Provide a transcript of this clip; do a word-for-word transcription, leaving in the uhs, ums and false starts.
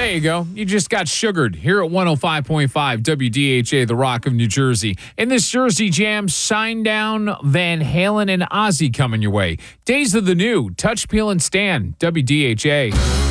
There you go. You just got sugared here at one oh five point five W D H A, the Rock of New Jersey. In this Jersey Jam, Shinedown, Van Halen, and Ozzy coming your way. Days of the New, Touch, Peel, and Stand, W D H A.